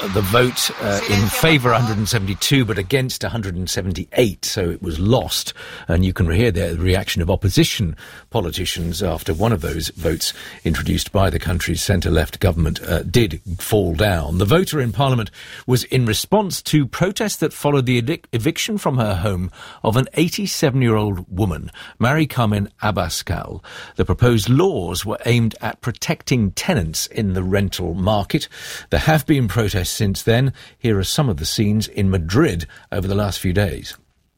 the vote in favour 172 but against 178, so it was lost. And you can hear the reaction of opposition politicians after one of those votes introduced by the country's centre-left government did fall down. The voter in Parliament was in response to protests that followed the eviction from her home of an 87-year-old woman, Mary Carmen Abascal. The proposed laws were aimed at protecting tenants in the rental market. There have been protests since then. Here are some of the scenes in Madrid over the last few days.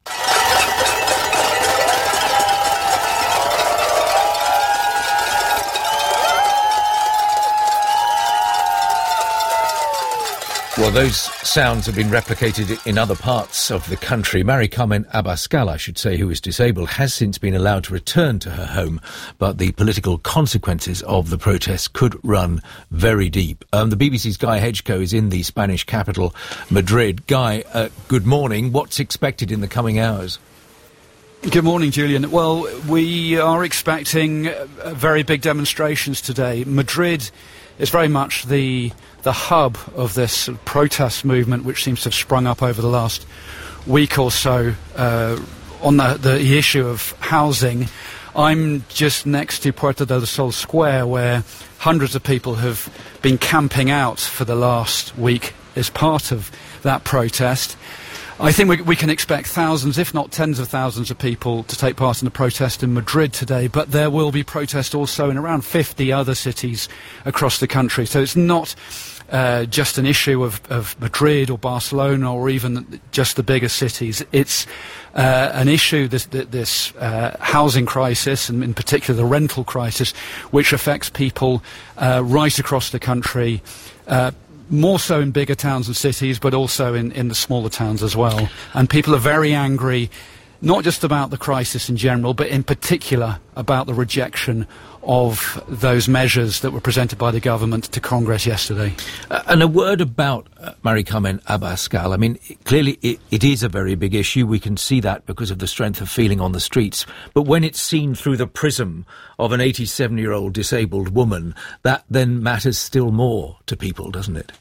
Well, those sounds have been replicated in other parts of the country. Mary Carmen Abascal, I should say, who is disabled, has since been allowed to return to her home, but the political consequences of the protests could run very deep. The BBC's Guy Hedgecoe is in the Spanish capital, Madrid. Guy, good morning. What's expected in the coming hours? Good morning, Julian. Well, we are expecting very big demonstrations today. Madrid is very much the hub of this protest movement, which seems to have sprung up over the last week or so on the issue of housing. I'm just next to Puerta del Sol Square, where hundreds of people have been camping out for the last week as part of that protest. I think we can expect thousands, if not tens of thousands of people to take part in the protest in Madrid today, but there will be protests also in around 50 other cities across the country. So it's not just an issue of Madrid or Barcelona or even just the bigger cities. It's an issue, this housing crisis, and in particular the rental crisis, which affects people right across the country, more so in bigger towns and cities, but also in the smaller towns as well. And people are very angry, not just about the crisis in general, but in particular about the rejection of those measures that were presented by the government to Congress yesterday. And a word about Mary Carmen Abascal. I mean, clearly it is a very big issue. We can see that because of the strength of feeling on the streets. But when it's seen through the prism of an 87-year-old disabled woman, that then matters still more to people, doesn't it?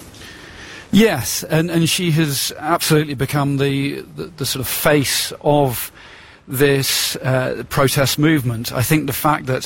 Yes, and she has absolutely become the sort of face of this protest movement. I think the fact that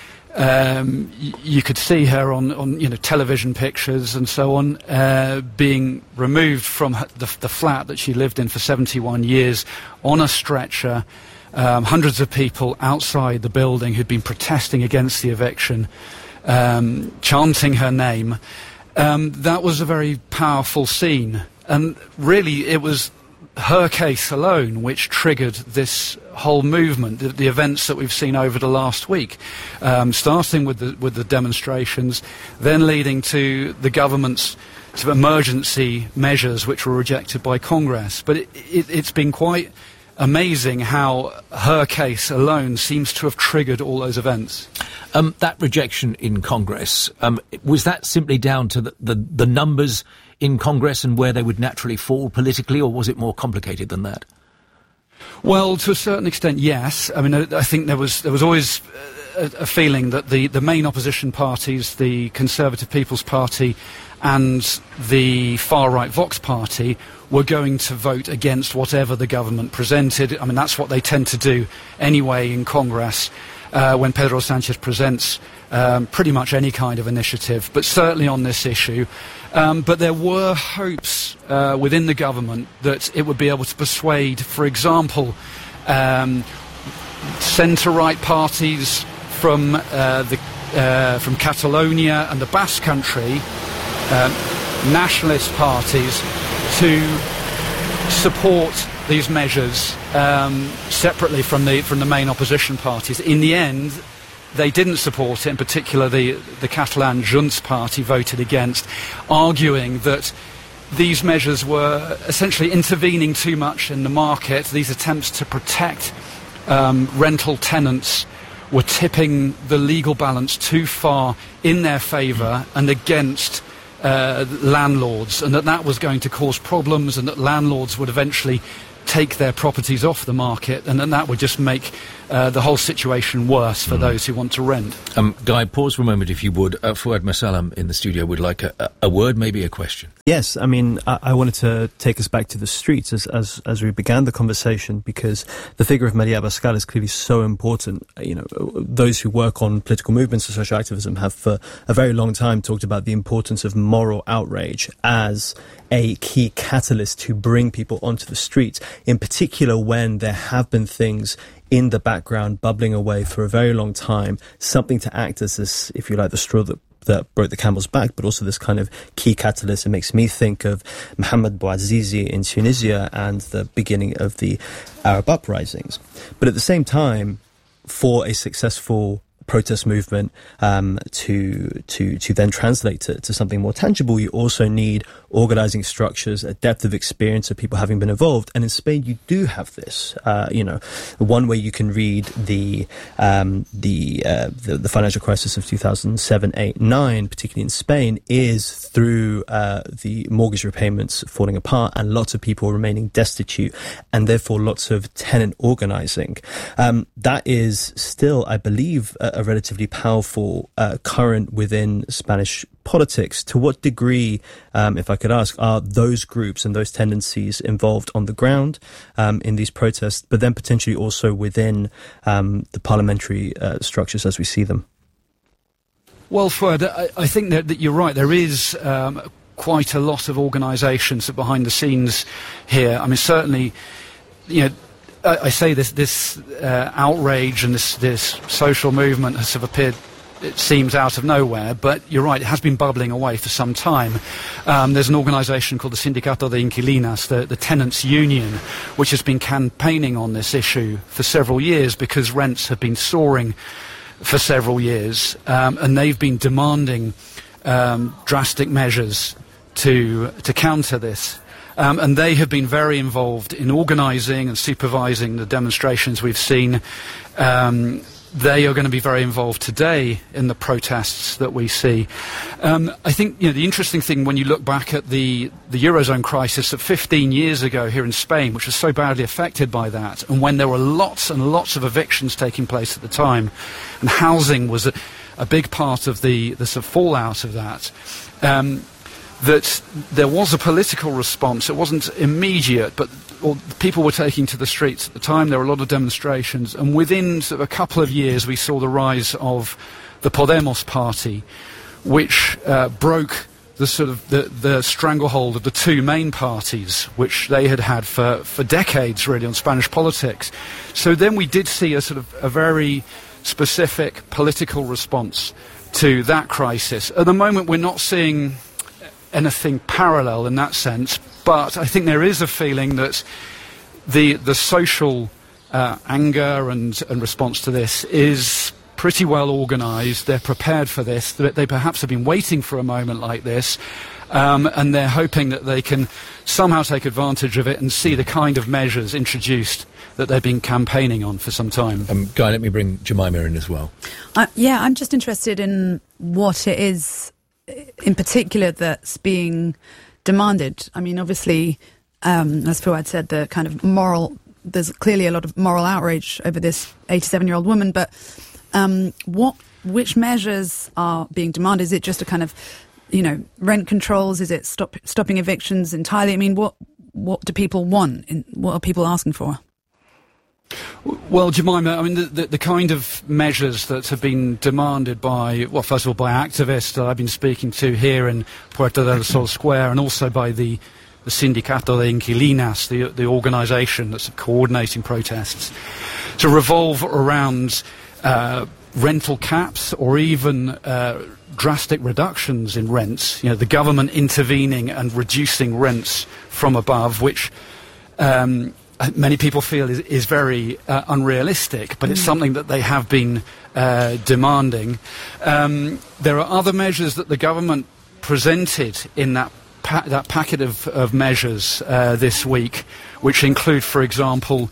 you could see her on television pictures and so on, being removed from the flat that she lived in for 71 years on a stretcher, hundreds of people outside the building who'd been protesting against the eviction, chanting her name. That was a very powerful scene, and really it was her case alone which triggered this whole movement, the events that we've seen over the last week, starting with the demonstrations, then leading to the government's sort of emergency measures which were rejected by Congress. But it's been quite amazing how her case alone seems to have triggered all those events. That rejection in Congress, was that simply down to the numbers in Congress and where they would naturally fall politically, or was it more complicated than that? Well, to a certain extent, yes. I mean, I think there was always a feeling that the main opposition parties, the Conservative People's Party and the far-right Vox Party, were going to vote against whatever the government presented. I mean, that's what they tend to do anyway in Congress when Pedro Sanchez presents pretty much any kind of initiative, but certainly on this issue. But there were hopes within the government that it would be able to persuade, for example, centre-right parties from Catalonia and the Basque Country, nationalist parties, to support these measures separately from the main opposition parties. In the end, they didn't support it. In particular, the Catalan Junts party voted against, arguing that these measures were essentially intervening too much in the market. These attempts to protect rental tenants were tipping the legal balance too far in their favour and against landlords, and that was going to cause problems, and that landlords would eventually take their properties off the market, and then that would just make the whole situation worse for those who want to rent. Guy, pause for a moment if you would. Fouad Masalam in the studio would like a word, maybe a question. Yes, I mean, I wanted to take us back to the streets as we began the conversation, because the figure of Maria Abascal is clearly so important. You know, those who work on political movements and social activism have for a very long time talked about the importance of moral outrage as a key catalyst to bring people onto the streets, in particular when there have been things in the background bubbling away for a very long time, something to act as this, if you like, the straw that broke the camel's back, but also this kind of key catalyst. It makes me think of Mohamed Bouazizi in Tunisia and the beginning of the Arab uprisings. But at the same time, for a successful protest movement to then translate to something more tangible, you also need organizing structures, a depth of experience of people having been involved. And in Spain, you do have this. One way you can read the financial crisis of 2007, 8, 9, particularly in Spain, is through the mortgage repayments falling apart and lots of people remaining destitute, and therefore lots of tenant organizing. That is still, I believe, a relatively powerful current within Spanish politics. To what degree, if I could ask, are those groups and those tendencies involved on the ground in these protests, but then potentially also within the parliamentary structures as we see them? Well, Fouad, I think that you're right. There is quite a lot of organisations behind the scenes here. I mean, certainly, you know, I say this outrage and this social movement has sort of appeared, it seems, out of nowhere, but you're right, it has been bubbling away for some time. There's an organisation called the Sindicato de Inquilinas, the tenants' union, which has been campaigning on this issue for several years because rents have been soaring for several years, and they've been demanding drastic measures to counter this. And they have been very involved in organising and supervising the demonstrations we've seen. They are going to be very involved today in the protests that we see. I think, you know, the interesting thing when you look back at the Eurozone crisis of 15 years ago here in Spain, which was so badly affected by that, and when there were lots and lots of evictions taking place at the time, and housing was a big part of the sort of fallout of that, that there was a political response. It wasn't immediate, but people were taking to the streets at the time. There were a lot of demonstrations, and within sort of a couple of years we saw the rise of the Podemos party, which broke the sort of the stranglehold of the two main parties, which they had for decades really on Spanish politics. So then we did see a sort of a very specific political response to that crisis. At the moment we're not seeing anything parallel in that sense, but I think there is a feeling that the social anger and response to this is pretty well organised. They're prepared for this. They perhaps have been waiting for a moment like this, and they're hoping that they can somehow take advantage of it and see the kind of measures introduced that they've been campaigning on for some time. Guy, let me bring Jemima in as well. I'm just interested in what it is in particular that's being demanded. I mean, obviously, as Fouad said, the kind of there's clearly a lot of moral outrage over this 87-year-old woman, but which measures are being demanded? Is it just a kind of, rent controls? Is it stopping evictions entirely? I mean, what do people want? What are people asking for? Well, Jemima, I mean, the kind of measures that have been demanded by, well, first of all, by activists that I've been speaking to here in Puerta del Sol Square, and also by the Sindicato de Inquilinas, the organisation that's coordinating protests, to revolve around rental caps or even drastic reductions in rents. The government intervening and reducing rents from above, which many people feel is very unrealistic, but it's something that they have been demanding. There are other measures that the government presented in that packet of measures this week, which include, for example,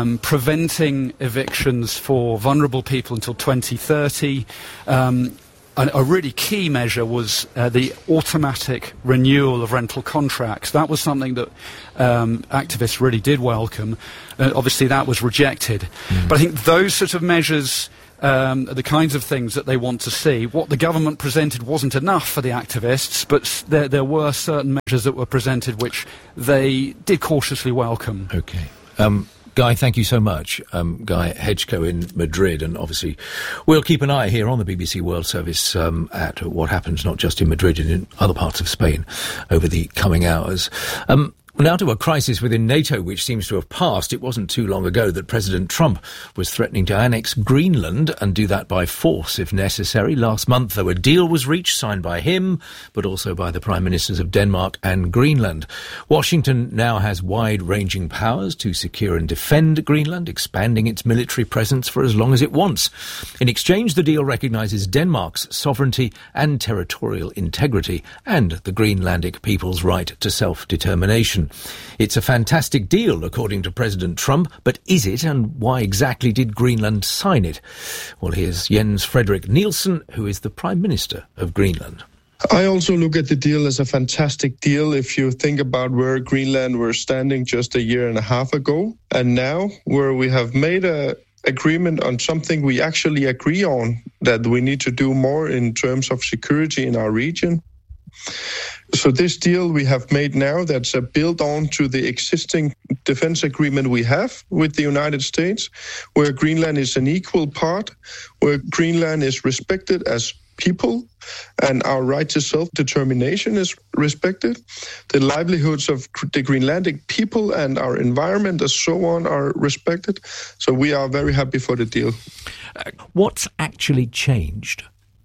preventing evictions for vulnerable people until 2030, a really key measure was the automatic renewal of rental contracts. That was something that activists really did welcome. Obviously, that was rejected. But I think those sort of measures are the kinds of things that they want to see. What the government presented wasn't enough for the activists, but there were certain measures that were presented which they did cautiously welcome. Okay. Guy, thank you so much. Guy Hedgecoe in Madrid, and obviously we'll keep an eye here on the BBC World Service at what happens not just in Madrid and in other parts of Spain over the coming hours. Now to a crisis within NATO, which seems to have passed. It wasn't too long ago that President Trump was threatening to annex Greenland and do that by force if necessary. Last month, though, a deal was reached, signed by him, but also by the Prime Ministers of Denmark and Greenland. Washington now has wide-ranging powers to secure and defend Greenland, expanding its military presence for as long as it wants. In exchange, the deal recognises Denmark's sovereignty and territorial integrity and the Greenlandic people's right to self-determination. It's a fantastic deal, according to President Trump, but is it, and why exactly did Greenland sign it? Well, here's Jens Frederik Nielsen, who is the Prime Minister of Greenland. I also look at the deal as a fantastic deal if you think about where Greenland were standing just a year and a half ago, and now where we have made a agreement on something we actually agree on, that we need to do more in terms of security in our region. So this deal we have made now, that's a build on to the existing defense agreement we have with the United States, where Greenland is an equal part, where Greenland is respected as people and our right to self-determination is respected. The livelihoods of the Greenlandic people and our environment and so on are respected. So we are very happy for the deal. What's actually changed?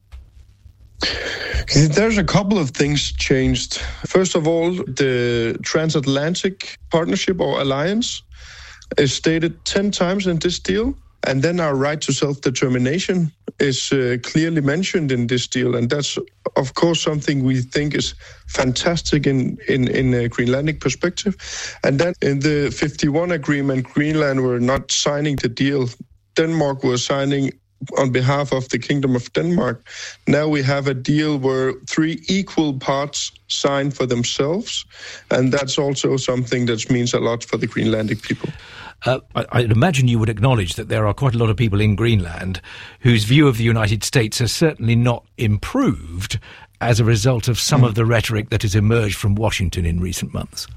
There's a couple of things changed. First of all, the transatlantic partnership or alliance is stated 10 times in this deal. And then our right to self-determination is clearly mentioned in this deal. And that's, of course, something we think is fantastic in a Greenlandic perspective. And then in the 51 agreement, Greenland were not signing the deal. Denmark was signing on behalf of the Kingdom of Denmark. Now we have a deal where 3 equal parts sign for themselves, and that's also something that means a lot for the Greenlandic people. I'd imagine you would acknowledge that there are quite a lot of people in Greenland whose view of the United States has certainly not improved as a result of some of the rhetoric that has emerged from Washington in recent months.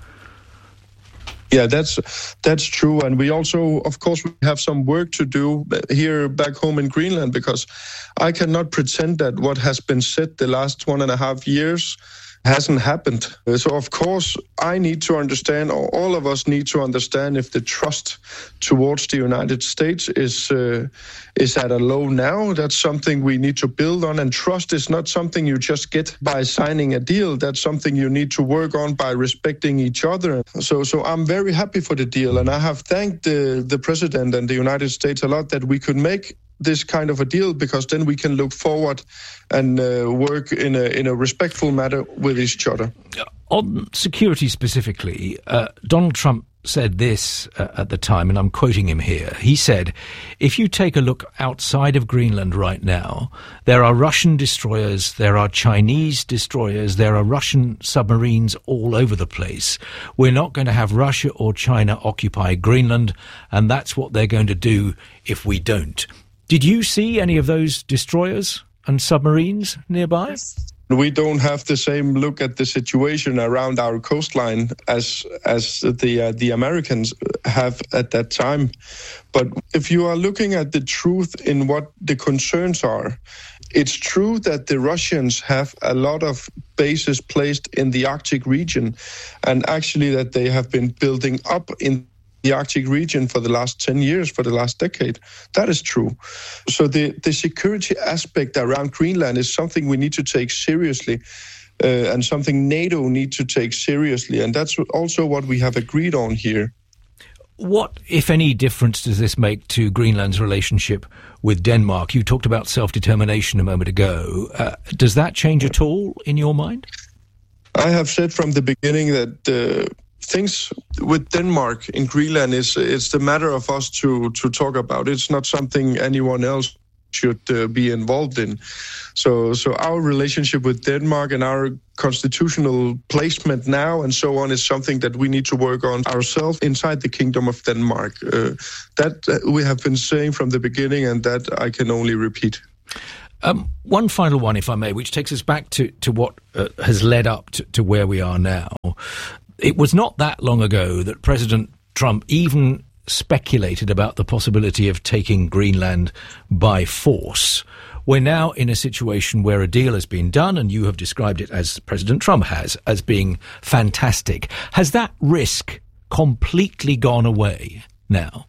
Yeah, that's true. And we also, of course, we have some work to do here back home in Greenland, because I cannot pretend that what has been said the last 1.5 years hasn't happened. So, of course, I need to understand, or all of us need to understand, if the trust towards the United States is at a low now. That's something we need to build on. And trust is not something you just get by signing a deal. That's something you need to work on by respecting each other. So I'm very happy for the deal. And I have thanked the President and the United States a lot that we could make this kind of a deal, because then we can look forward and work in a respectful manner with each other. On security specifically, Donald Trump said this at the time, and I'm quoting him here. He said, if you take a look outside of Greenland right now, there are Russian destroyers, there are Chinese destroyers, there are Russian submarines all over the place. We're not going to have Russia or China occupy Greenland, and that's what they're going to do if we don't. Did you see any of those destroyers and submarines nearby? We don't have the same look at the situation around our coastline as the Americans have at that time. But if you are looking at the truth in what the concerns are, it's true that the Russians have a lot of bases placed in the Arctic region, and actually that they have been building up in the Arctic region for the last 10 years, for the last decade. That is true. So the security aspect around Greenland is something we need to take seriously, and something NATO need to take seriously. And that's also what we have agreed on here. What, if any, difference does this make to Greenland's relationship with Denmark? You talked about self-determination a moment ago. Does that change at all in your mind? I have said from the beginning that things with Denmark in Greenland it's the matter of us to talk about. It's not something anyone else should be involved in. So our relationship with Denmark and our constitutional placement now and so on is something that we need to work on ourselves inside the Kingdom of Denmark. That we have been saying from the beginning, and that I can only repeat. One final one, if I may, which takes us back to what has led up to where we are now. It was not that long ago that President Trump even speculated about the possibility of taking Greenland by force. We're now in a situation where a deal has been done, and you have described it, as President Trump has, as being fantastic. Has that risk completely gone away now?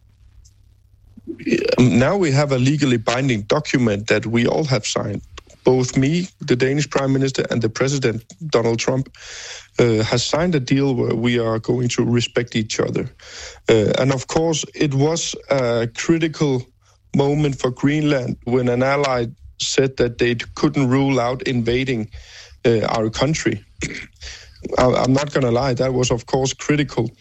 Now we have a legally binding document that we all have signed. Both me, the Danish Prime Minister, and the President, Donald Trump, has signed a deal where we are going to respect each other. And of course, it was a critical moment for Greenland when an ally said that they couldn't rule out invading our country. I'm not going to lie, that was of course critical.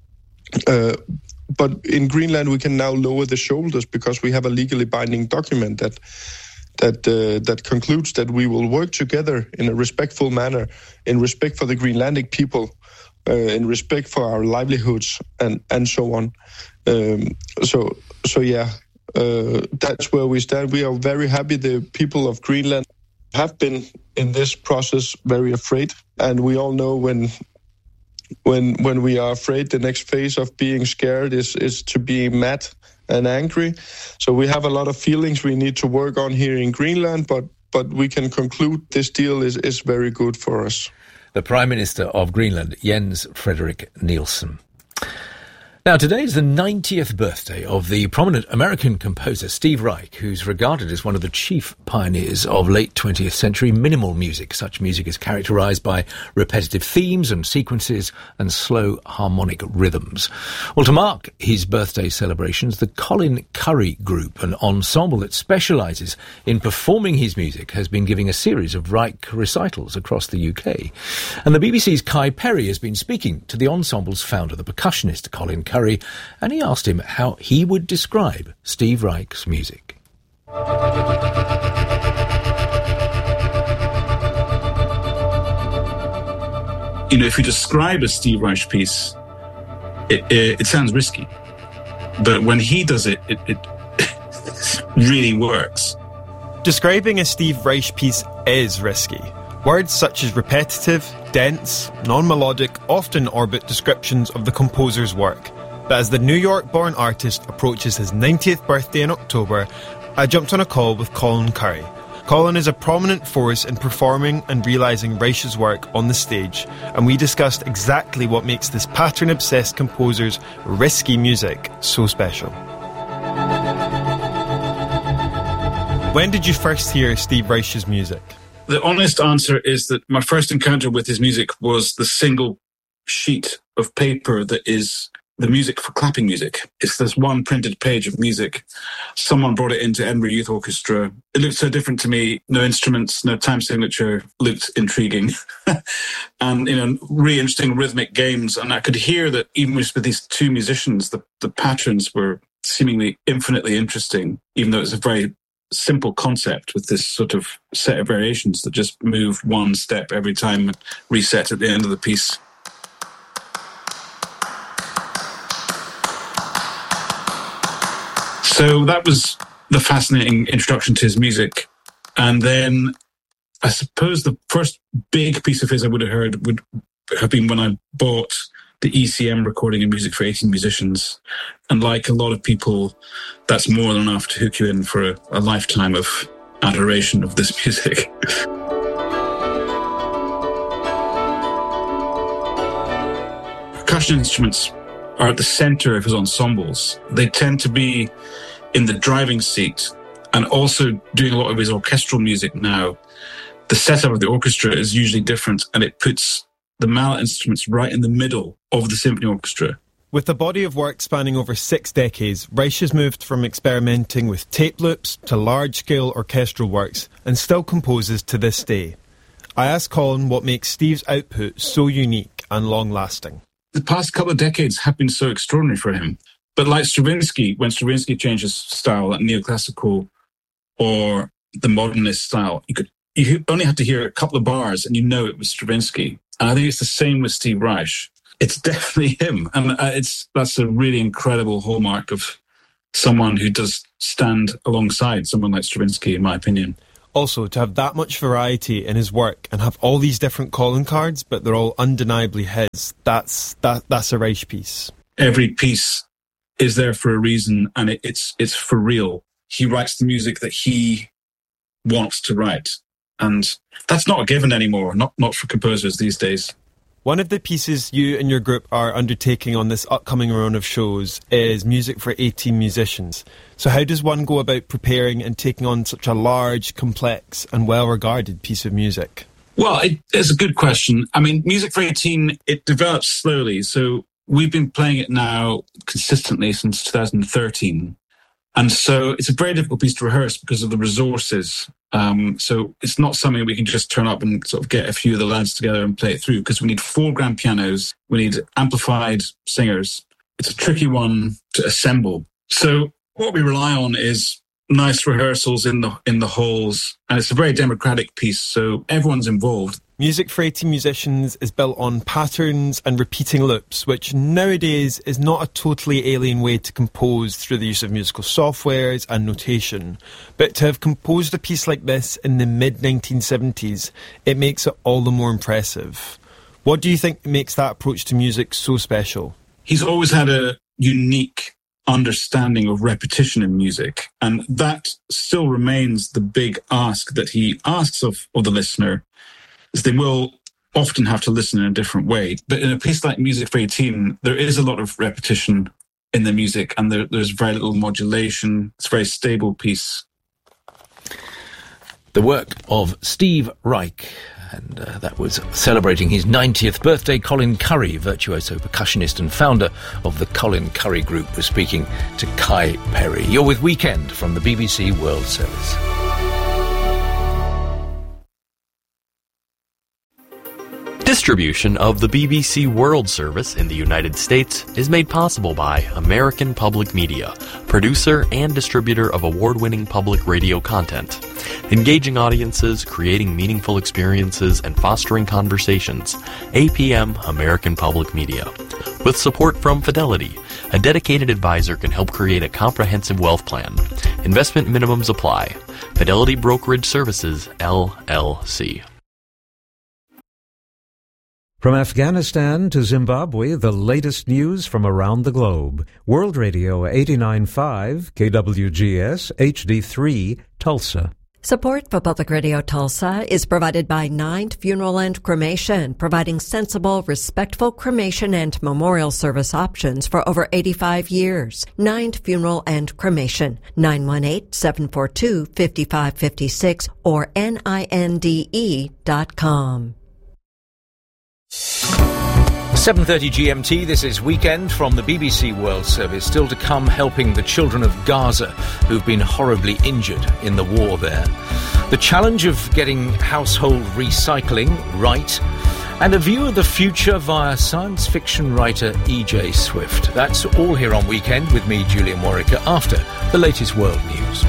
But in Greenland, we can now lower the shoulders because we have a legally binding document that concludes that we will work together in a respectful manner, in respect for the Greenlandic people, in respect for our livelihoods, and so on. That's where we stand. We are very happy. The people of Greenland have been in this process very afraid, and we all know when we are afraid, the next phase of being scared is to be mad and angry. So we have a lot of feelings we need to work on here in Greenland, but we can conclude this deal is very good for us. The Prime Minister of Greenland, Jens Frederik Nielsen. Now, today is the 90th birthday of the prominent American composer Steve Reich, who's regarded as one of the chief pioneers of late 20th century minimal music. Such music is characterized by repetitive themes and sequences and slow harmonic rhythms. Well, to mark his birthday celebrations, the Colin Currie Group, an ensemble that specializes in performing his music, has been giving a series of Reich recitals across the UK. And the BBC's Kai Perry has been speaking to the ensemble's founder, the percussionist Colin Currie, and he asked him how he would describe Steve Reich's music. You know, if you describe a Steve Reich piece, it sounds risky. But when he does it, it really works. Describing a Steve Reich piece is risky. Words such as repetitive, dense, non-melodic often orbit descriptions of the composer's work. But as the New York-born artist approaches his 90th birthday in October, I jumped on a call with Colin Currie. Colin is a prominent force in performing and realising Reich's work on the stage, and we discussed exactly what makes this pattern-obsessed composer's risky music so special. When did you first hear Steve Reich's music? The honest answer is that my first encounter with his music was the single sheet of paper that is the music for clapping music. It's this one printed page of music. Someone brought it into Edinburgh Youth Orchestra. It looked so different to me. No instruments, no time signature. Looked intriguing. And, you know, really interesting rhythmic games. And I could hear that even with these two musicians, the patterns were seemingly infinitely interesting, even though it's a very simple concept with this sort of set of variations that just move one step every time and reset at the end of the piece. So that was the fascinating introduction to his music. And then I suppose the first big piece of his I would have heard would have been when I bought the ECM recording of music for 18 musicians. And like a lot of people, that's more than enough to hook you in for a lifetime of adoration of this music. Percussion instruments are at the center of his ensembles. They tend to be in the driving seat, and also doing a lot of his orchestral music now. The setup of the orchestra is usually different, and it puts the mallet instruments right in the middle of the symphony orchestra. With a body of work spanning over 6 decades, Reich has moved from experimenting with tape loops to large-scale orchestral works, and still composes to this day. I asked Colin what makes Steve's output so unique and long-lasting. The past couple of decades have been so extraordinary for him. But like Stravinsky, when Stravinsky changed his style, that neoclassical or the modernist style. You only had to hear a couple of bars and you know it was Stravinsky. And I think it's the same with Steve Reich. It's definitely him. And that's a really incredible hallmark of someone who does stand alongside someone like Stravinsky, in my opinion. Also, to have that much variety in his work and have all these different calling cards, but they're all undeniably his, that's a Reich piece. Every piece is there for a reason, and it's for real. He writes the music that he wants to write. And that's not a given anymore, not for composers these days. One of the pieces you and your group are undertaking on this upcoming run of shows is music for 18 musicians. So how does one go about preparing and taking on such a large, complex and well-regarded piece of music? Well, it's a good question. I mean, Music for 18, it develops slowly. So we've been playing it now consistently since 2013. And so it's a very difficult piece to rehearse because of the resources. So it's not something we can just turn up and sort of get a few of the lads together and play it through, because we need 4 grand pianos, we need amplified singers. It's a tricky one to assemble. So what we rely on is nice rehearsals in the halls, and it's a very democratic piece, so everyone's involved. Music for 18 musicians is built on patterns and repeating loops, which nowadays is not a totally alien way to compose through the use of musical softwares and notation. But to have composed a piece like this in the mid-1970s, it makes it all the more impressive. What do you think makes that approach to music so special? He's always had a unique understanding of repetition in music, and that still remains the big ask that he asks of the listener, is they will often have to listen in a different way. But in a piece like Music for 18, there is a lot of repetition in the music, and there's very little modulation. It's a very stable piece. The work of Steve Reich, and that was celebrating his 90th birthday. Colin Currie, virtuoso percussionist and founder of the Colin Currie Group, was speaking to Kai Perry. You're with Weekend from the BBC World Service. Distribution of the BBC World Service in the United States is made possible by American Public Media, producer and distributor of award-winning public radio content. Engaging audiences, creating meaningful experiences, and fostering conversations. APM American Public Media. With support from Fidelity, a dedicated advisor can help create a comprehensive wealth plan. Investment minimums apply. Fidelity Brokerage Services, LLC. From Afghanistan to Zimbabwe, the latest news from around the globe. World Radio 89.5, KWGS, HD3, Tulsa. Support for Public Radio Tulsa is provided by Ninth Funeral and Cremation, providing sensible, respectful cremation and memorial service options for over 85 years. Ninth Funeral and Cremation, 918-742-5556 or NINDE.com. 7:30 GMT, this is Weekend from the BBC World Service. Still to come, helping the children of Gaza who've been horribly injured in the war there. The challenge of getting household recycling right, and a view of the future via science fiction writer E.J. Swift. That's all here on Weekend with me, Julian Warwicker, after the latest world news.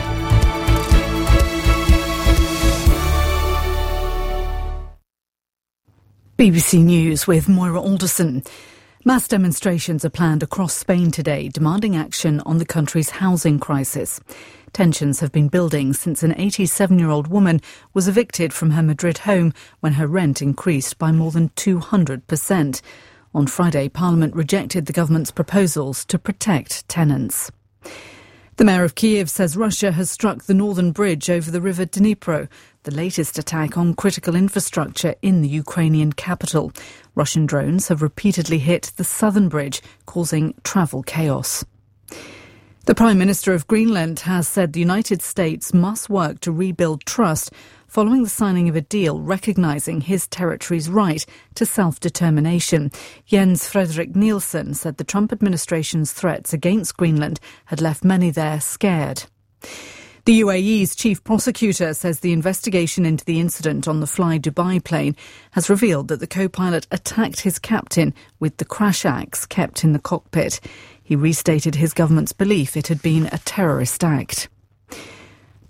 BBC News with Moira Alderson. Mass demonstrations are planned across Spain today, demanding action on the country's housing crisis. Tensions have been building since an 87-year-old woman was evicted from her Madrid home when her rent increased by more than 200%. On Friday, Parliament rejected the government's proposals to protect tenants. The mayor of Kiev says Russia has struck the northern bridge over the river Dnipro, the latest attack on critical infrastructure in the Ukrainian capital. Russian drones have repeatedly hit the southern bridge, causing travel chaos. The Prime Minister of Greenland has said the United States must work to rebuild trust following the signing of a deal recognising his territory's right to self-determination. Jens Frederik Nielsen said the Trump administration's threats against Greenland had left many there scared. The UAE's chief prosecutor says the investigation into the incident on the Fly Dubai plane has revealed that the co-pilot attacked his captain with the crash axe kept in the cockpit. He restated his government's belief it had been a terrorist act.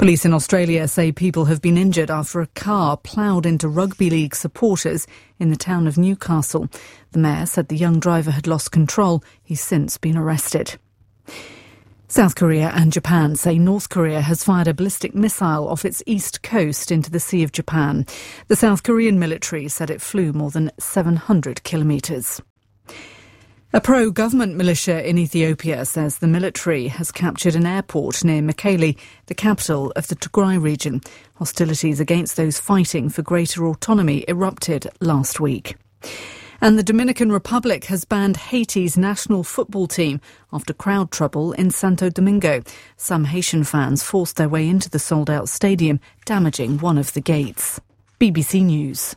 Police in Australia say people have been injured after a car ploughed into rugby league supporters in the town of Newcastle. The mayor said the young driver had lost control. He's since been arrested. South Korea and Japan say North Korea has fired a ballistic missile off its east coast into the Sea of Japan. The South Korean military said it flew more than 700 kilometres. A pro-government militia in Ethiopia says the military has captured an airport near Mekelle, the capital of the Tigray region. Hostilities against those fighting for greater autonomy erupted last week. And the Dominican Republic has banned Haiti's national football team after crowd trouble in Santo Domingo. Some Haitian fans forced their way into the sold-out stadium, damaging one of the gates. BBC News.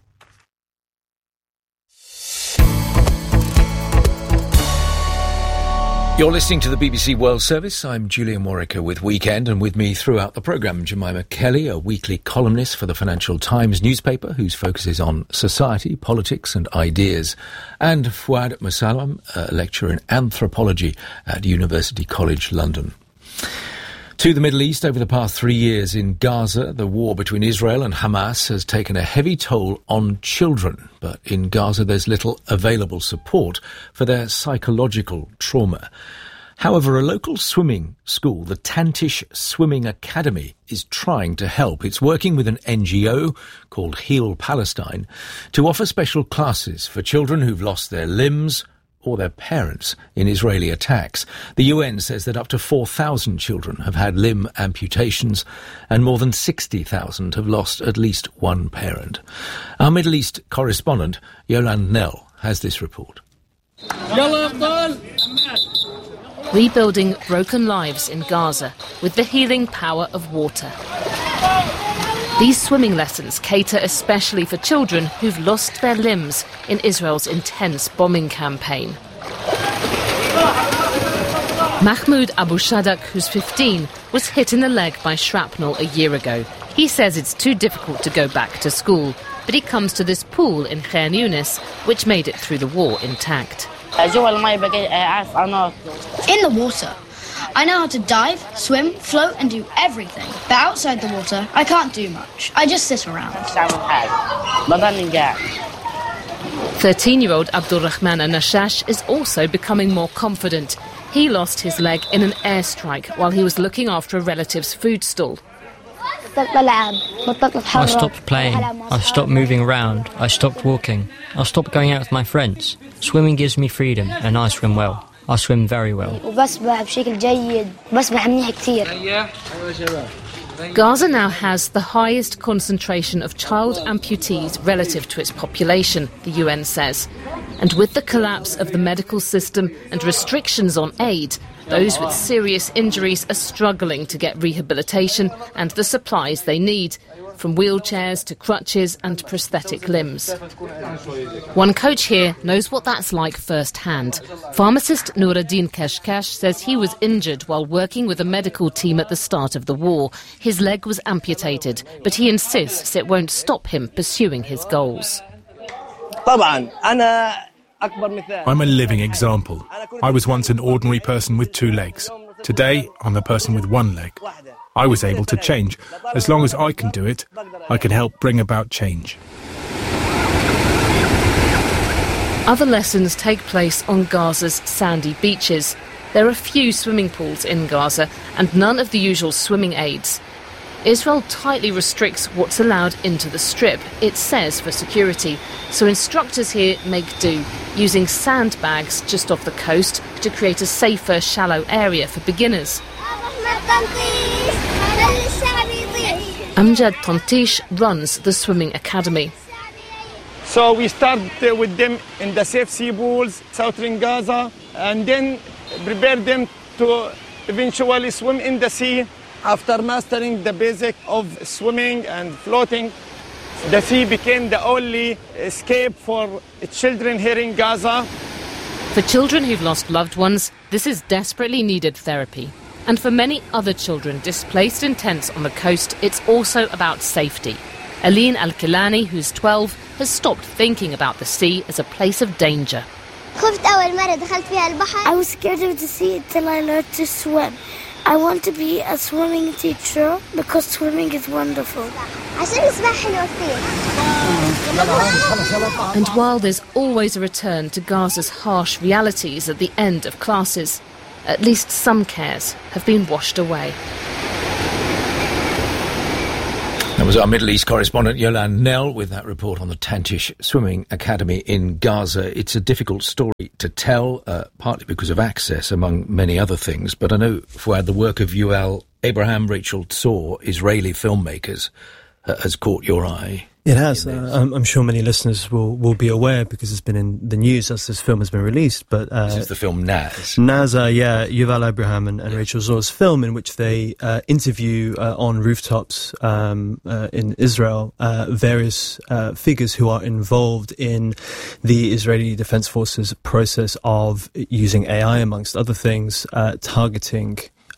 You're listening to the BBC World Service. I'm Julian Warwicker with Weekend, and with me throughout the programme, Jemima Kelly, a weekly columnist for the Financial Times newspaper whose focus is on society, politics and ideas, and Fouad Moussalam, a lecturer in anthropology at University College London. To the Middle East, over the past 3 years in Gaza, the war between Israel and Hamas has taken a heavy toll on children. But in Gaza, there's little available support for their psychological trauma. However, a local swimming school, the Tantish Swimming Academy, is trying to help. It's working with an NGO called Heal Palestine to offer special classes for children who've lost their limbs or their parents in Israeli attacks. The UN says that up to 4,000 children have had limb amputations and more than 60,000 have lost at least one parent. Our Middle East correspondent, Yolande Nell, has this report. Rebuilding broken lives in Gaza with the healing power of water. These swimming lessons cater especially for children who've lost their limbs in Israel's intense bombing campaign. Mahmoud Abu Shadak, who's 15, was hit in the leg by shrapnel a year ago. He says it's too difficult to go back to school, but he comes to this pool in Khan Yunis, which made it through the war intact. In the water, I know how to dive, swim, float and do everything. But outside the water, I can't do much. I just sit around. 13-year-old Abdulrahman Al-Nashash is also becoming more confident. He lost his leg in an airstrike while he was looking after a relative's food stall. I stopped playing, I stopped moving around, I stopped walking, I stopped going out with my friends. Swimming gives me freedom and I swim well. I swim very well. Gaza now has the highest concentration of child amputees relative to its population, the UN says. And with the collapse of the medical system and restrictions on aid, those with serious injuries are struggling to get rehabilitation and the supplies they need, from wheelchairs to crutches and prosthetic limbs. One coach here knows what that's like firsthand. Pharmacist Nuruddin Kashkash says he was injured while working with a medical team at the start of the war. His leg was amputated, but he insists it won't stop him pursuing his goals. I'm a living example. I was once an ordinary person with 2 legs. Today, I'm a person with 1 leg. I was able to change. As long as I can do it, I can help bring about change. Other lessons take place on Gaza's sandy beaches. There are few swimming pools in Gaza and none of the usual swimming aids. Israel tightly restricts what's allowed into the strip, it says for security, so instructors here make do, using sandbags just off the coast to create a safer, shallow area for beginners. Amjad Tantish runs the swimming academy. So we start with them in the safe sea pools, southern Gaza, and then prepare them to eventually swim in the sea. After mastering the basic of swimming and floating, the sea became the only escape for children here in Gaza. For children who've lost loved ones, this is desperately needed therapy. And for many other children displaced in tents on the coast, it's also about safety. Aline Al-Kilani, who's 12, has stopped thinking about the sea as a place of danger. I was scared of the sea until I learned to swim. I want to be a swimming teacher because swimming is wonderful. And while there's always a return to Gaza's harsh realities at the end of classes, at least some cares have been washed away. That was our Middle East correspondent Yolande Knell with that report on the Tantish Swimming Academy in Gaza. It's a difficult story to tell, partly because of access, among many other things. But I know, Fouad, the work of Yuval Abraham, Rachel Tzor, Israeli filmmakers, has caught your eye. It has. I'm sure many listeners will be aware because it's been in the news as this film has been released. But this is the film Naz. Naz, Yuval Abraham and Rachel Tzor's film, in which they interview on rooftops in Israel various figures who are involved in the Israeli Defense Forces process of using AI, amongst other things, targeting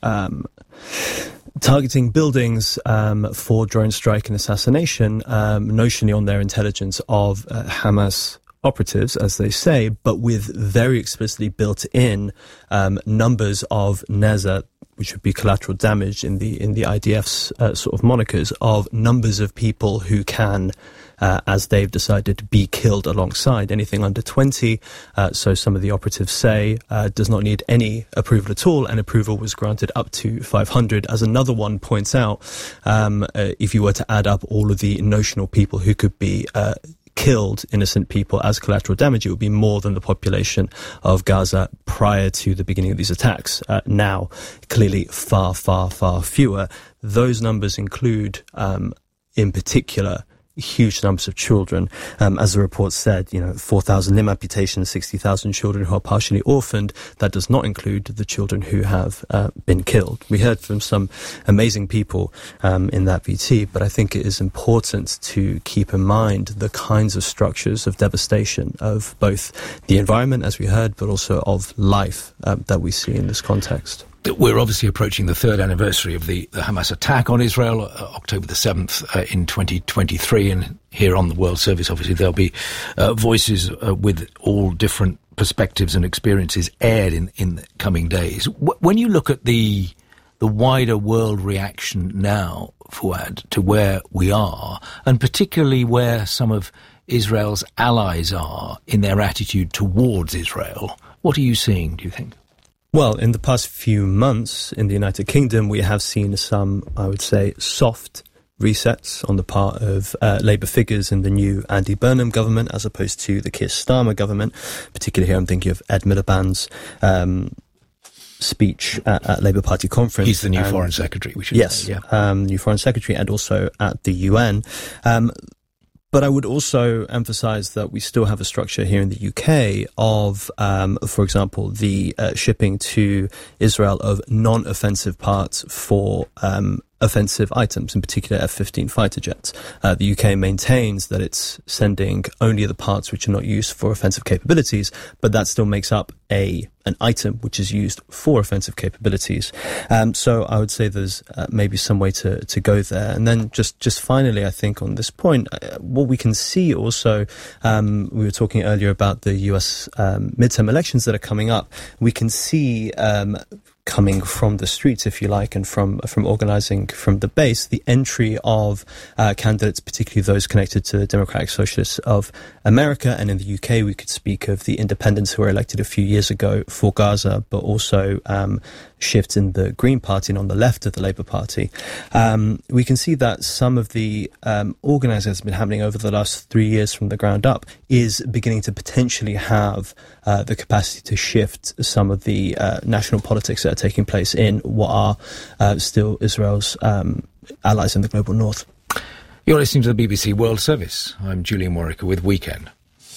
buildings for drone strike and assassination, notionally on their intelligence of Hamas operatives, as they say, but with very explicitly built in numbers of nazar, which would be collateral damage in the IDF's sort of monikers, of numbers of people who can, as they've decided, be killed alongside. Anything under 20, so some of the operatives say, does not need any approval at all, and approval was granted up to 500. As another one points out, if you were to add up all of the notional people who could be killed, innocent people, as collateral damage, it would be more than the population of Gaza prior to the beginning of these attacks. Now, clearly far, far, far fewer. Those numbers include, in particular, huge numbers of children. As the report said, 4,000 limb amputations, 60,000 children who are partially orphaned. That does not include the children who have been killed. We heard from some amazing people in that VT, but I think it is important to keep in mind the kinds of structures of devastation of both the environment, as we heard, but also of life that we see in this context. We're obviously approaching the third anniversary of the Hamas attack on Israel, October the 7th in 2023, and here on the World Service, obviously, there'll be voices with all different perspectives and experiences aired in the coming days. When you look at the wider world reaction now, Fouad, to where we are, and particularly where some of Israel's allies are in their attitude towards Israel, what are you seeing, do you think? Well, in the past few months in the United Kingdom, we have seen some, I would say, soft resets on the part of Labour figures in the new Andy Burnham government, as opposed to the Keir Starmer government. Particularly here, I'm thinking of Ed Miliband's speech at Labour Party conference. He's the new Foreign Secretary, we should say. Yeah. New Foreign Secretary, and also at the UN. But I would also emphasise that we still have a structure here in the UK of, for example, the shipping to Israel of non-offensive parts for offensive items, in particular F-15 fighter jets. The UK maintains that it's sending only the parts which are not used for offensive capabilities, but that still makes up an item which is used for offensive capabilities. So I would say there's maybe some way to go there. And then just finally, I think on this point, what we can see also, we were talking earlier about the US midterm elections that are coming up. We can see coming from the streets, if you like, and from organising from the base, the entry of candidates, particularly those connected to the Democratic Socialists of America. And in the UK, we could speak of the independents who were elected a few years ago for Gaza, but also shifts in the Green Party and on the left of the Labour Party. We can see that some of the organising that's been happening over the last 3 years from the ground up is beginning to potentially have the capacity to shift some of the national politics that are taking place in what are still Israel's allies in the global north. You're listening to the BBC World Service. I'm Julian Warwick with Weekend.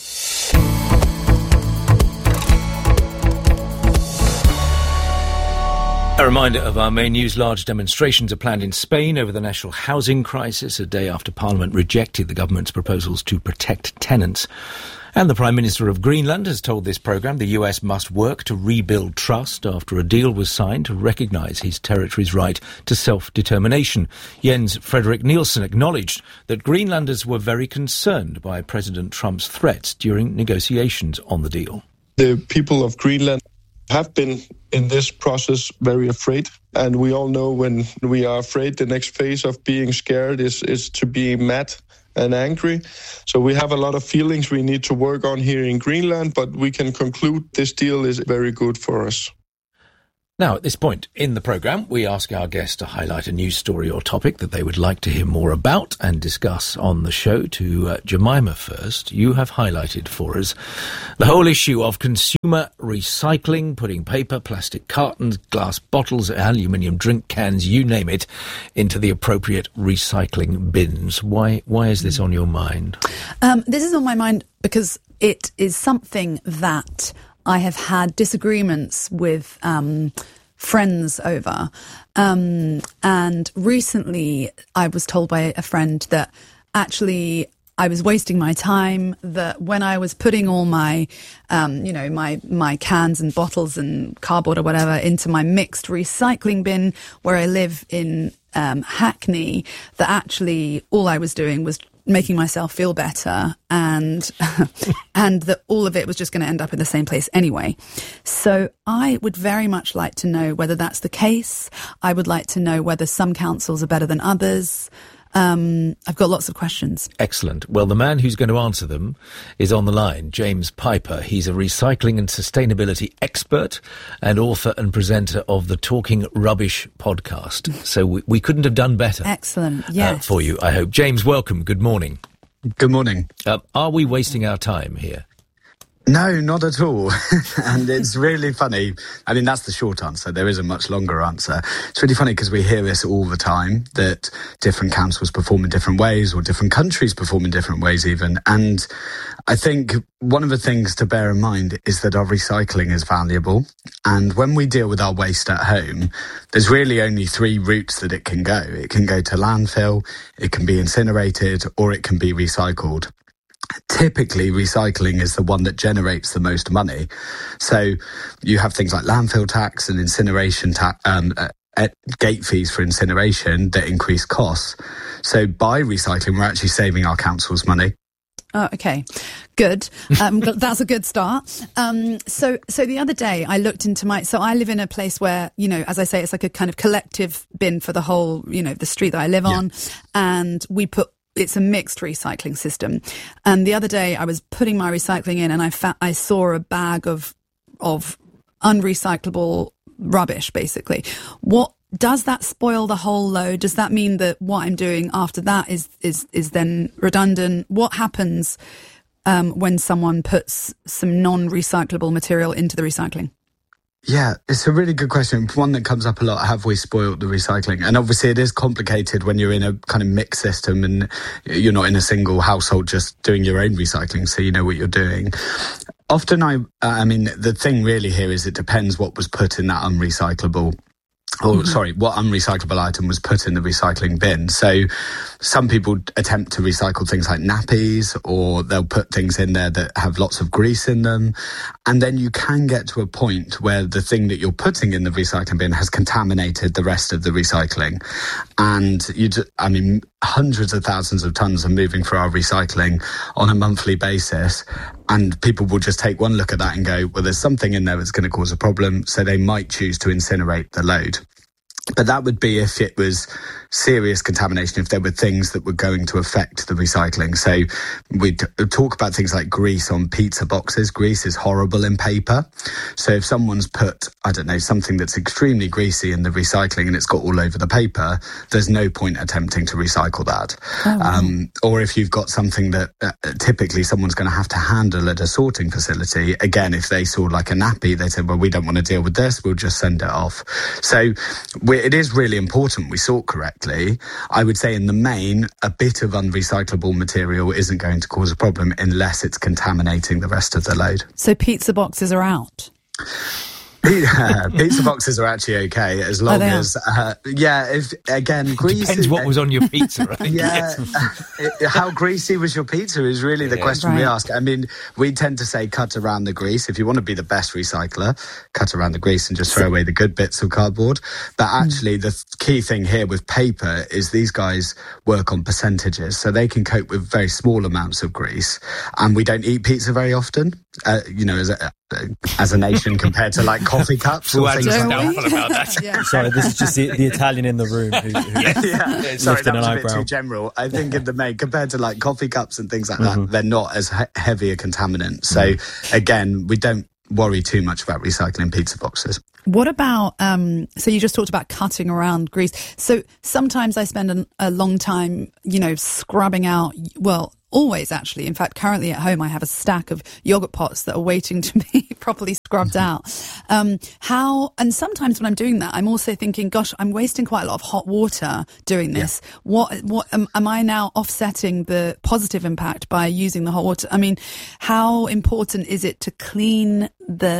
A reminder of our main news. Large demonstrations are planned in Spain over the national housing crisis, a day after Parliament rejected the government's proposals to protect tenants. And the Prime Minister of Greenland has told this programme the US must work to rebuild trust after a deal was signed to recognise his territory's right to self-determination. Jens Frederik Nielsen acknowledged that Greenlanders were very concerned by President Trump's threats during negotiations on the deal. The people of Greenland have been in this process very afraid. And we all know when we are afraid, the next phase of being scared is to be mad and angry. So we have a lot of feelings we need to work on here in Greenland, but we can conclude this deal is very good for us. Now, at this point in the programme, we ask our guests to highlight a news story or topic that they would like to hear more about and discuss on the show. To Jemima first, you have highlighted for us the whole issue of consumer recycling, putting paper, plastic cartons, glass bottles, aluminium drink cans, you name it, into the appropriate recycling bins. Why is this on your mind? This is on my mind because it is something that I have had disagreements with friends over. And recently I was told by a friend that actually I was wasting my time, that when I was putting all my, my cans and bottles and cardboard or whatever into my mixed recycling bin where I live in Hackney, that actually all I was doing was making myself feel better, and and that all of it was just going to end up in the same place anyway. So I would very much like to know whether that's the case. I would like to know whether some councils are better than others. I've got lots of questions. Excellent. Well, the man who's going to answer them is on the line, James Piper. He's a recycling and sustainability expert and author and presenter of the Talking Rubbish podcast. So we couldn't have done better. Excellent. Yes. For you, I hope. James, welcome. Good morning. Good morning. Are we wasting our time here? No, not at all. And it's really funny. I mean, that's the short answer. There is a much longer answer. It's really funny because we hear this all the time, that different councils perform in different ways, or different countries perform in different ways even. And I think one of the things to bear in mind is that our recycling is valuable. And when we deal with our waste at home, there's really only three routes that it can go. It can go to landfill, it can be incinerated, or it can be recycled. Typically, recycling is the one that generates the most money. So you have things like landfill tax and incineration gate fees for incineration that increase costs. So by recycling, we're actually saving our councils money. Oh, okay, good. That's a good start. So the other day I looked into so I live in a place where, as I say, it's like a kind of collective bin for the whole, the street that I live on. And it's a mixed recycling system. And the other day I was putting my recycling in and I saw a bag of unrecyclable rubbish, basically. What does that spoil the whole load? Does that mean that what I'm doing after that is then redundant? What happens when someone puts some non-recyclable material into the recycling? Yeah, it's a really good question. One that comes up a lot, have we spoiled the recycling? And obviously it is complicated when you're in a kind of mixed system and you're not in a single household just doing your own recycling, so you know what you're doing. Often I mean, the thing really here is it depends what was put in that what unrecyclable item was put in the recycling bin. So some people attempt to recycle things like nappies, or they'll put things in there that have lots of grease in them. And then you can get to a point where the thing that you're putting in the recycling bin has contaminated the rest of the recycling. And hundreds of thousands of tons are moving through our recycling on a monthly basis. And people will just take one look at that and go, well, there's something in there that's going to cause a problem. So they might choose to incinerate the load. But that would be if it was serious contamination, if there were things that were going to affect the recycling. So we'd talk about things like grease on pizza boxes. Grease is horrible in paper. So if someone's put, something that's extremely greasy in the recycling and it's got all over the paper, there's no point attempting to recycle that. Oh, wow. Or if you've got something that typically someone's going to have to handle at a sorting facility, again, if they saw like a nappy, they said, well, we don't want to deal with this, we'll just send it off. So it is really important we sort correctly. I would say in the main, a bit of unrecyclable material isn't going to cause a problem unless it's contaminating the rest of the load. So pizza boxes are out? Pizza boxes are actually okay as long as, grease. Depends what was on your pizza, I think. How greasy was your pizza is really the question we ask. I mean, we tend to say cut around the grease. If you want to be the best recycler, cut around the grease and just throw away the good bits of cardboard. But actually, the key thing here with paper is these guys work on percentages, so they can cope with very small amounts of grease. And we don't eat pizza very often. as a nation compared to like coffee cups. About that. Yeah. Sorry, this is just the Italian in the room who Sorry, that was a bit eyebrow. too general. I think in the main, compared to like coffee cups and things like that, they're not as heavy a contaminant. So again, we don't worry too much about recycling pizza boxes. What about, so you just talked about cutting around grease. So sometimes I spend a long time, scrubbing out, well, always actually. In fact, currently at home I have a stack of yogurt pots that are waiting to be properly scrubbed out. And sometimes when I'm doing that, I'm also thinking, gosh, I'm wasting quite a lot of hot water doing this. Yeah. What am I now offsetting the positive impact by using the hot water? I mean, how important is it to clean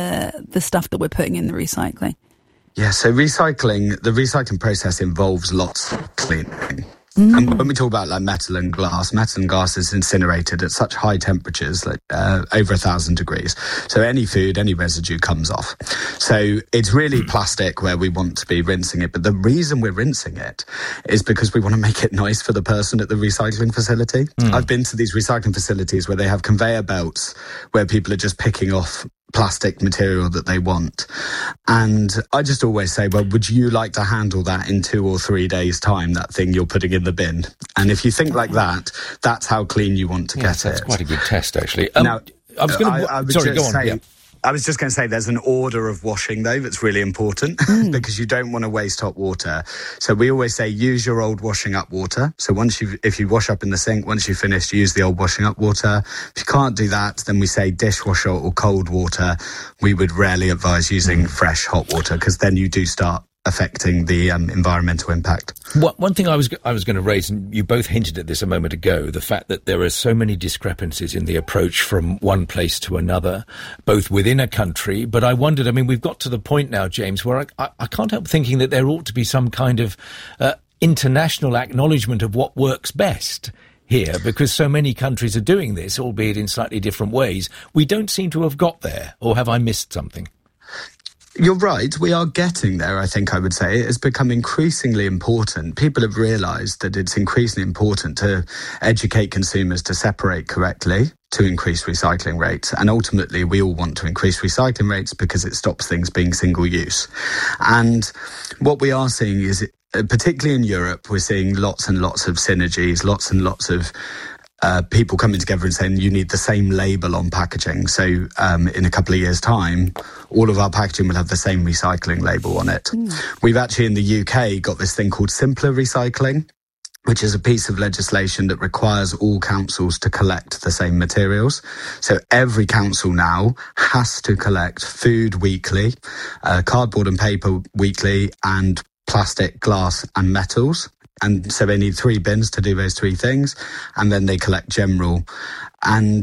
the stuff that we're putting in the recycling? Yeah, so the recycling process involves lots of cleaning. And when we talk about like metal and glass is incinerated at such high temperatures, like over 1,000 degrees. So any food, any residue comes off. So it's really plastic where we want to be rinsing it. But the reason we're rinsing it is because we want to make it nice for the person at the recycling facility. I've been to these recycling facilities where they have conveyor belts where people are just picking off plastic material that they want. And I just always say, well, would you like to handle that in 2 or 3 days' time, that thing you're putting in the bin? And if you think like that, that's how clean you want to get it. That's quite a good test, actually. Now, I was going to... Sorry, go on. Yeah. I was just going to say there's an order of washing, though, that's really important because you don't want to waste hot water. So we always say use your old washing up water. So if you wash up in the sink, once you've finished, use the old washing up water. If you can't do that, then we say dishwasher or cold water. We would rarely advise using fresh hot water because then you do start affecting the environmental impact. One thing I was going to raise, and you both hinted at this a moment ago, the fact that there are so many discrepancies in the approach from one place to another, both within a country. But I wondered, I mean, we've got to the point now, James, where I can't help thinking that there ought to be some kind of international acknowledgement of what works best here, because so many countries are doing this, albeit in slightly different ways. We don't seem to have got there, or have I missed something? You're right. We are getting there, I think I would say. It's become increasingly important. People have realised that it's increasingly important to educate consumers to separate correctly, to increase recycling rates. And ultimately, we all want to increase recycling rates because it stops things being single use. And what we are seeing is, particularly in Europe, we're seeing lots and lots of synergies, lots and lots of people coming together and saying you need the same label on packaging. So in a couple of years' time, all of our packaging will have the same recycling label on it. We've actually in the UK got this thing called Simpler Recycling, which is a piece of legislation that requires all councils to collect the same materials. So every council now has to collect food weekly, cardboard and paper weekly, and plastic, glass and metals. And so they need 3 bins to do those 3 things, and then they collect general. And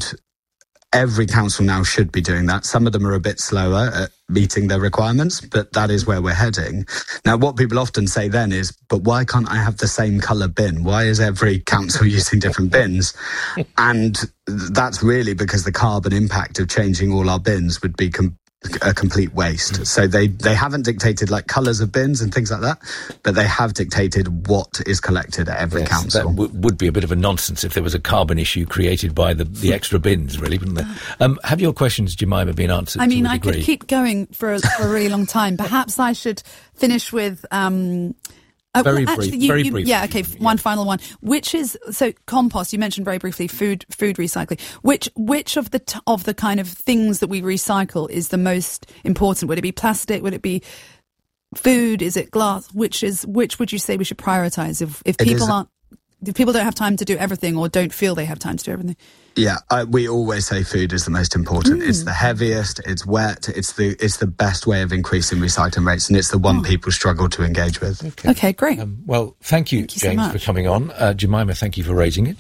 every council now should be doing that. Some of them are a bit slower at meeting their requirements, but that is where we're heading. Now, what people often say then is, but why can't I have the same colour bin? Why is every council using different bins? And that's really because the carbon impact of changing all our bins would be a complete waste. So they haven't dictated like colours of bins and things like that, but they have dictated what is collected at every council. That would be a bit of a nonsense if there was a carbon issue created by the extra bins, really, wouldn't there? Have your questions, Jemima, been answered? I mean, to a degree? I could keep going for a really long time. Perhaps I should finish with... Very briefly. Yeah, okay, one final one. Which is, so compost, you mentioned very briefly food recycling. Which of the kind of things that we recycle is the most important? Would it be plastic? Would it be food? Is it glass? Which would you say we should prioritise if people don't have time to do everything or don't feel they have time to do everything? Yeah, we always say food is the most important. It's the heaviest, it's wet, it's the best way of increasing recycling rates, and it's the one people struggle to engage with. Okay, great. Well, thank you James, for coming on. Jemima, thank you for raising it.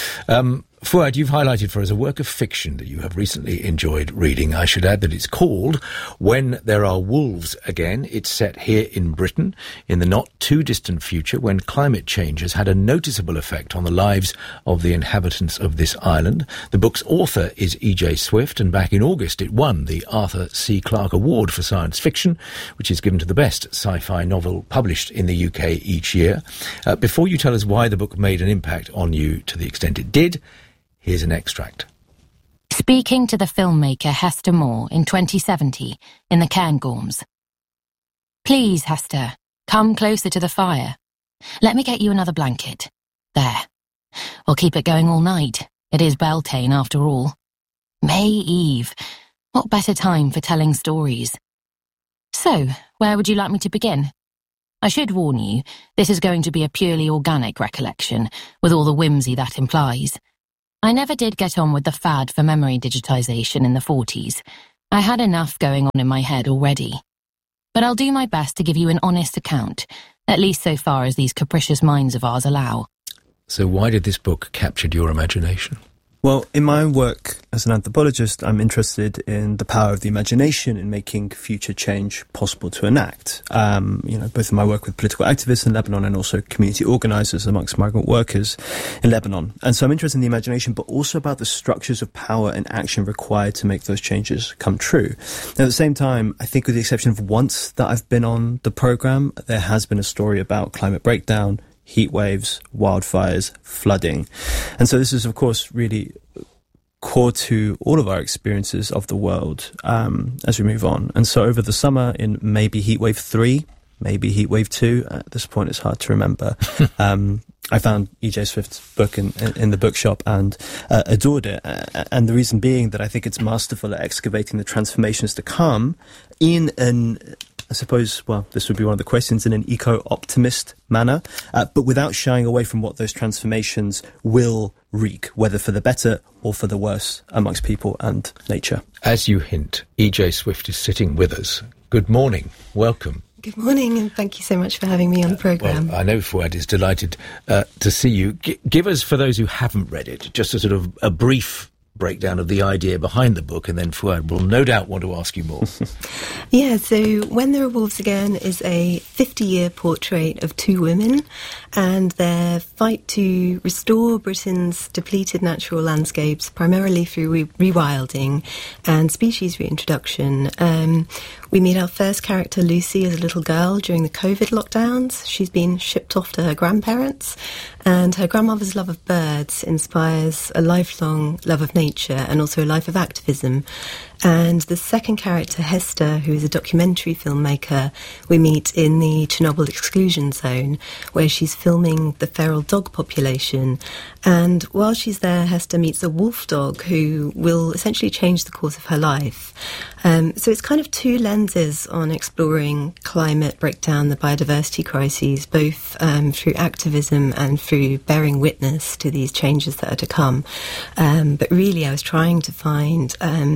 Fuad, you've highlighted for us a work of fiction that you have recently enjoyed reading. I should add that it's called When There Are Wolves Again. It's set here in Britain in the not-too-distant future when climate change has had a noticeable effect on the lives of the inhabitants of this island. The book's author is E.J. Swift, and back in August it won the Arthur C. Clarke Award for Science Fiction, which is given to the best sci-fi novel published in the UK each year. Before you tell us why the book made an impact on you to the extent it did, here's an extract. Speaking to the filmmaker Hester Moore in 2070 in the Cairngorms. Please, Hester, come closer to the fire. Let me get you another blanket. There. We'll keep it going all night. It is Beltane after all. May Eve. What better time for telling stories? So, where would you like me to begin? I should warn you, this is going to be a purely organic recollection, with all the whimsy that implies. I never did get on with the fad for memory digitisation in the 40s. I had enough going on in my head already. But I'll do my best to give you an honest account, at least so far as these capricious minds of ours allow. So why did this book capture your imagination? Well, in my work as an anthropologist, I'm interested in the power of the imagination in making future change possible to enact. Both in my work with political activists in Lebanon and also community organisers amongst migrant workers in Lebanon. And so I'm interested in the imagination, but also about the structures of power and action required to make those changes come true. Now, at the same time, I think with the exception of once that I've been on the programme, there has been a story about climate breakdown, heat waves, wildfires, flooding. And so this is, of course, really core to all of our experiences of the world as we move on. And so over the summer, in maybe Heatwave 3, maybe Heatwave 2, at this point it's hard to remember, I found E.J. Swift's book in the bookshop and adored it. And the reason being that I think it's masterful at excavating the transformations to come in an, I suppose, well, this would be one of the questions, in an eco-optimist manner, but without shying away from what those transformations will wreak, whether for the better or for the worse, amongst people and nature. As you hint, E.J. Swift is sitting with us. Good morning. Welcome. Good morning, and thank you so much for having me on the programme. Well, I know Fouad is delighted to see you. Give us, for those who haven't read it, just a sort of a brief breakdown of the idea behind the book, and then Fouad will no doubt want to ask you more. Yeah, so When There Are Wolves Again is a 50-year portrait of two women and their fight to restore Britain's depleted natural landscapes, primarily through rewilding and species reintroduction. We meet our first character, Lucy, as a little girl during the COVID lockdowns. She's been shipped off to her grandparents, and her grandmother's love of birds inspires a lifelong love of nature and also a life of activism. And the second character, Hester, who is a documentary filmmaker, we meet in the Chernobyl exclusion zone, where she's filming the feral dog population. And while she's there, Hester meets a wolf dog who will essentially change the course of her life. So it's kind of two lenses on exploring climate breakdown, the biodiversity crises, both through activism and through bearing witness to these changes that are to come. But really, I was trying to find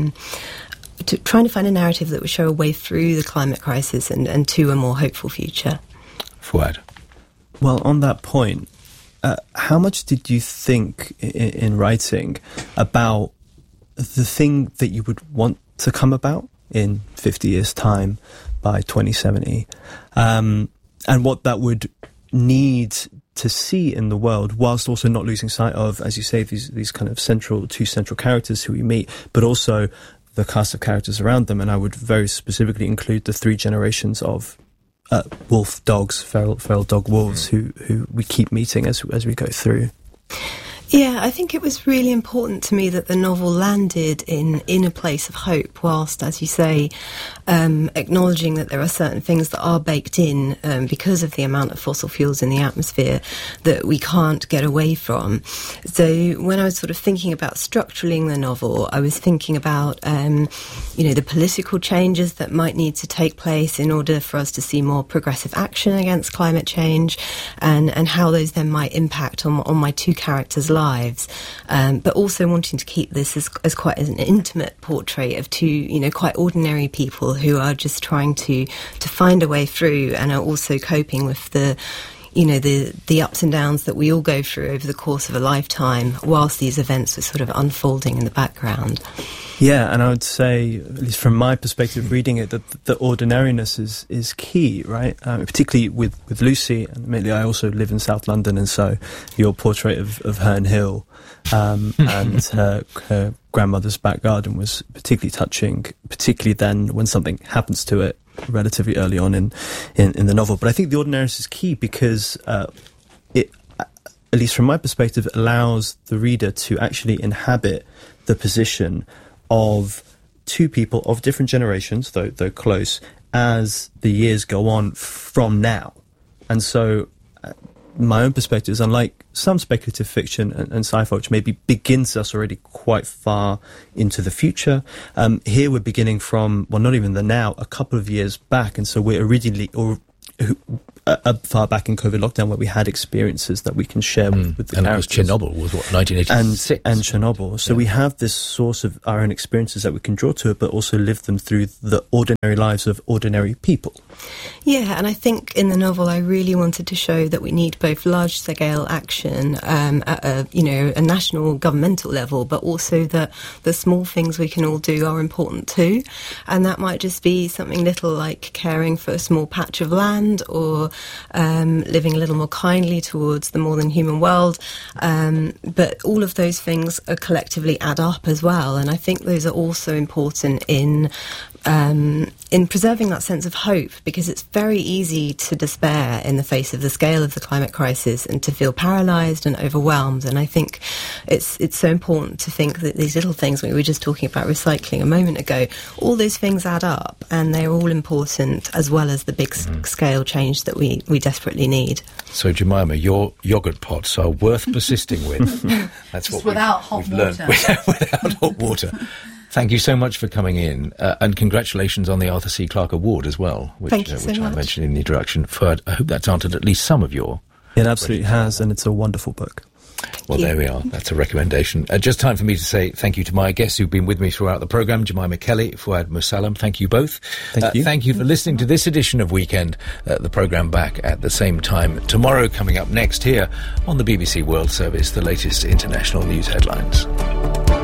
a narrative that would show a way through the climate crisis and to a more hopeful future. Fouad. Well, on that point, how much did you think in writing about the thing that you would want to come about in 50 years' time by 2070, and what that would need to see in the world, whilst also not losing sight of, as you say, these kind of two central characters who we meet, but also the cast of characters around them. And I would very specifically include the three generations of wolf dogs, feral dog wolves, who we keep meeting as we go through. Yeah, I think it was really important to me that the novel landed in a place of hope, whilst, as you say, acknowledging that there are certain things that are baked in because of the amount of fossil fuels in the atmosphere that we can't get away from. So when I was sort of thinking about structuring the novel, I was thinking about, the political changes that might need to take place in order for us to see more progressive action against climate change, and how those then might impact on my two characters' lives, but also wanting to keep this as quite an intimate portrait of two, quite ordinary people who are just trying to find a way through and are also coping with the ups and downs that we all go through over the course of a lifetime, whilst these events are sort of unfolding in the background. Yeah, and I would say, at least from my perspective, reading it, that the ordinariness is key, right? Particularly with Lucy, and admittedly I also live in South London, and so your portrait of Herne Hill and her grandmother's back garden was particularly touching, particularly then when something happens to it relatively early on in the novel. But I think the ordinariness is key because it, at least from my perspective, allows the reader to actually inhabit the position of two people of different generations, though close, as the years go on from now. And so my own perspective is, unlike some speculative fiction and sci-fi, which maybe begins us already quite far into the future, here we're beginning from, well, not even the now, a couple of years back. And so we're originally far back in COVID lockdown, where we had experiences that we can share with the and characters. And Chernobyl was, what, 1986? And Chernobyl. So we have this source of our own experiences that we can draw to it, but also live them through the ordinary lives of ordinary people. Yeah, and I think in the novel I really wanted to show that we need both large-scale action at a national governmental level, but also that the small things we can all do are important too. And that might just be something little like caring for a small patch of land, or living a little more kindly towards the more than human world. But all of those things are collectively add up as well. And I think those are also important in preserving that sense of hope, because it's very easy to despair in the face of the scale of the climate crisis and to feel paralysed and overwhelmed. And I think it's so important to think that these little things, we were just talking about recycling a moment ago, all those things add up, and they're all important, as well as the big scale change that we desperately need. So, Jemima, your yoghurt pots are worth persisting with. That's what we've learned. Without hot water. Thank you so much for coming in, and congratulations on the Arthur C. Clarke Award as well, which I mentioned in the introduction. Fuad, I hope that's answered at least some of your... It absolutely has, and it's a wonderful book. Well, there we are. That's a recommendation. Just time for me to say thank you to my guests who've been with me throughout the programme, Jemima Kelly, Fuad Musallam. Thank you both. Thank you. Thank you for listening to this edition of Weekend. The programme back at the same time tomorrow. Coming up next here on the BBC World Service, the latest international news headlines.